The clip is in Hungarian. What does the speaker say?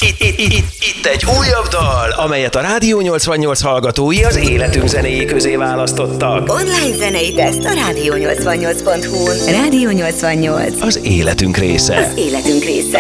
Itt egy újabb dal, amelyet a Rádió 88 hallgatói az életünk zenéi közé választottak. Online zenei teszt a rádió88.hu-n. Rádió 88. Az életünk része. Az életünk része.